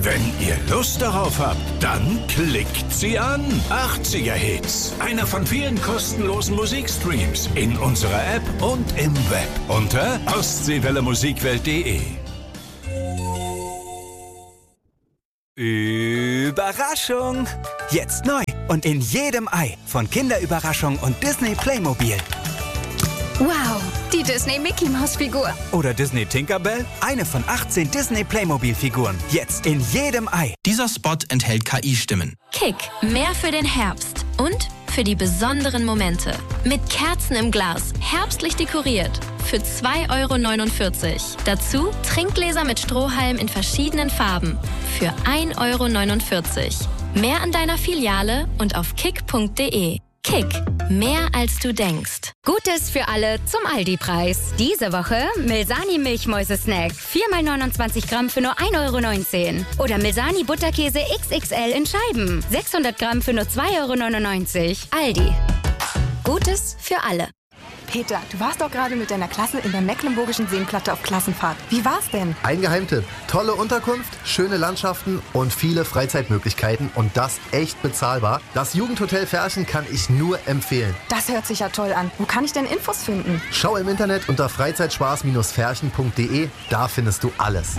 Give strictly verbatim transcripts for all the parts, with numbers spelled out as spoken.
Wenn ihr Lust darauf habt, dann klickt sie an. achtziger Hits. Einer von vielen kostenlosen Musikstreams in unserer App und im Web unter ostseewelle musikwelt punkt de. Überraschung! Jetzt neu und in jedem Ei von Kinderüberraschung und Disney Playmobil. Wow, die Disney Mickey Maus Figur. Oder Disney Tinkerbell, eine von achtzehn Disney Playmobil Figuren. Jetzt in jedem Ei. Dieser Spot enthält K I-Stimmen. Kick, mehr für den Herbst und für die besonderen Momente. Mit Kerzen im Glas, herbstlich dekoriert. Für zwei Euro neunundvierzig. Dazu Trinkgläser mit Strohhalm in verschiedenen Farben. Für ein Euro neunundvierzig. Mehr an deiner Filiale und auf kick punkt de. Kick, mehr als du denkst. Gutes für alle zum Aldi-Preis. Diese Woche Milsani Milchmäuse-Snack. vier mal neunundzwanzig Gramm für nur ein Euro neunzehn. Oder Milsani Butterkäse X X L in Scheiben. sechshundert Gramm für nur zwei Euro neunundneunzig. Aldi. Gutes für alle. Peter, du warst doch gerade mit deiner Klasse in der Mecklenburgischen Seenplatte auf Klassenfahrt. Wie war's denn? Ein Geheimtipp. Tolle Unterkunft, schöne Landschaften und viele Freizeitmöglichkeiten und das echt bezahlbar. Das Jugendhotel Ferchen kann ich nur empfehlen. Das hört sich ja toll an. Wo kann ich denn Infos finden? Schau im Internet unter freizeitspaß ferchen punkt de. Da findest du alles.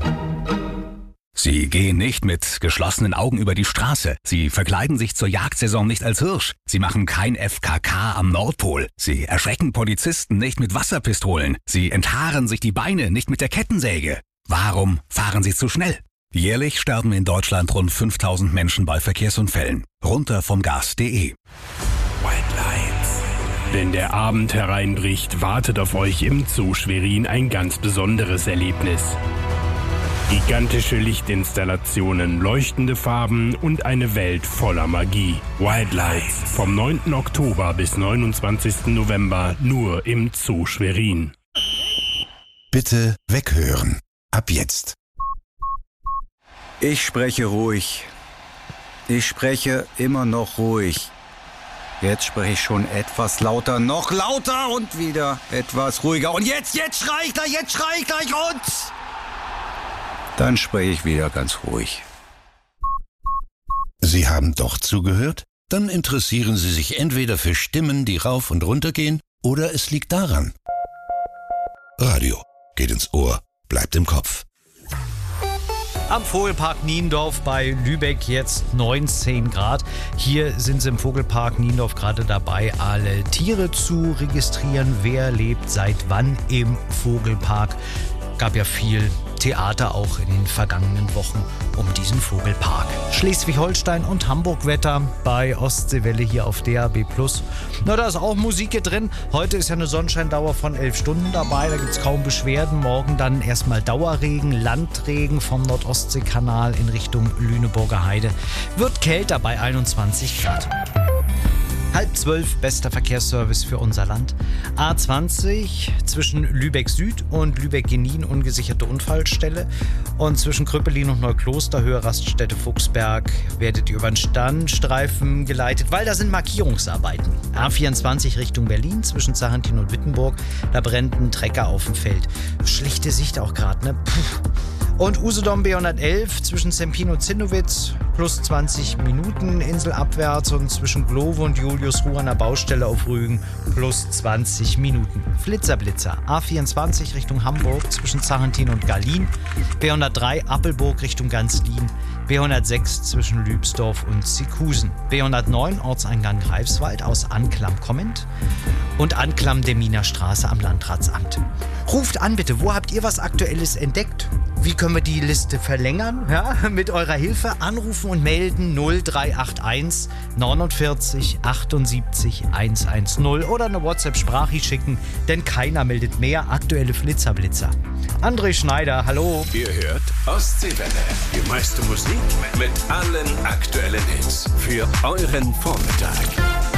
Sie gehen nicht mit geschlossenen Augen über die Straße. Sie verkleiden sich zur Jagdsaison nicht als Hirsch. Sie machen kein F K K am Nordpol. Sie erschrecken Polizisten nicht mit Wasserpistolen. Sie enthaaren sich die Beine nicht mit der Kettensäge. Warum fahren Sie zu schnell? Jährlich sterben in Deutschland rund fünftausend Menschen bei Verkehrsunfällen. Runter vom Gas punkt de. White Lights. Wenn der Abend hereinbricht, wartet auf euch im Zoo Schwerin ein ganz besonderes Erlebnis. Gigantische Lichtinstallationen, leuchtende Farben und eine Welt voller Magie. Wild Lights vom neunten Oktober bis neunundzwanzigsten November nur im Zoo Schwerin. Bitte weghören. Ab jetzt. Ich spreche ruhig. Ich spreche immer noch ruhig. Jetzt spreche ich schon etwas lauter, noch lauter und wieder etwas ruhiger. Und jetzt, jetzt schrei ich gleich, jetzt schrei ich gleich und... Dann spreche ich wieder ganz ruhig. Sie haben doch zugehört? Dann interessieren Sie sich entweder für Stimmen, die rauf und runter gehen, oder es liegt daran. Radio geht ins Ohr, bleibt im Kopf. Am Vogelpark Niendorf bei Lübeck jetzt neunzehn Grad. Hier sind sie im Vogelpark Niendorf gerade dabei, alle Tiere zu registrieren. Wer lebt seit wann im Vogelpark? Gab ja viel Theater auch in den vergangenen Wochen um diesen Vogelpark. Schleswig-Holstein und Hamburg-Wetter bei Ostseewelle hier auf D A B plus. Na, da ist auch Musik hier drin. Heute ist ja eine Sonnenscheindauer von elf Stunden dabei. Da gibt es kaum Beschwerden. Morgen dann erstmal Dauerregen, Landregen vom Nordostseekanal in Richtung Lüneburger Heide. Wird kälter bei einundzwanzig Grad. Halb zwölf, bester Verkehrsservice für unser Land. A zwanzig zwischen Lübeck Süd und Lübeck-Genin ungesicherte Unfallstelle. Und zwischen Krüppelin und Neukloster, Höhe Raststätte Fuchsberg, werdet ihr über den Standstreifen geleitet, weil da sind Markierungsarbeiten. A vierundzwanzig Richtung Berlin zwischen Sarantin und Wittenburg, da brennt ein Trecker auf dem Feld. Schlichte Sicht auch gerade, ne? Puh. Und Usedom B hundertelf zwischen Sempin und Zinnowitz, plus zwanzig Minuten inselabwärts und zwischen Glovo und Juliusruh an der Baustelle auf Rügen, plus zwanzig Minuten. Flitzerblitzer, A vierundzwanzig Richtung Hamburg zwischen Sarantin und Garlin, B hundertdrei Appelburg Richtung Ganzlin, B hundertsechs zwischen Lübsdorf und Zikusen, B hundertneun Ortseingang Greifswald aus Anklam kommend und Anklam der Miner Straße am Landratsamt. Ruft an bitte, wo habt ihr was Aktuelles entdeckt? Wie können wir die Liste verlängern? Ja, mit eurer Hilfe anrufen und melden null drei acht eins neunundvierzig achtundsiebzig hundertzehn oder eine WhatsApp-Sprache schicken, denn keiner meldet mehr aktuelle Flitzerblitzer. André Schneider, hallo. Ihr hört Ostseewelle, die meiste Musik mit allen aktuellen Hits für euren Vormittag.